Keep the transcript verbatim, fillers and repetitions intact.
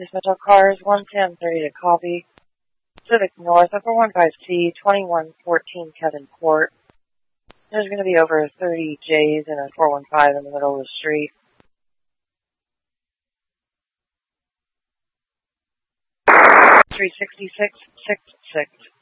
Dismissal cars one ten thirty to copy. Civic North, upper one five C, twenty-one fourteen Kevin Court. There's going to be over thirty J's and a four one five in the middle of the street. three sixty-six sixty-six.